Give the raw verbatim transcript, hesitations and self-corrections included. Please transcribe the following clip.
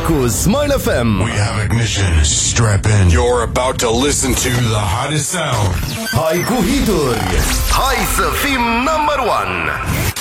cu Smile F M. We have ignition. Strap in. You're about to listen to the hottest sound. Hai cu hituri. Hai să fim number one.